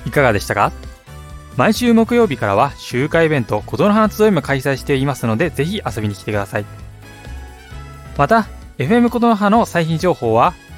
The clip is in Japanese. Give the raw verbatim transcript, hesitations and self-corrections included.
いかがでしたか？毎週木曜日からは集会イベント琴の花集いも開催していますので、ぜひ遊びに来てください。また エフエム 琴の葉の最新情報は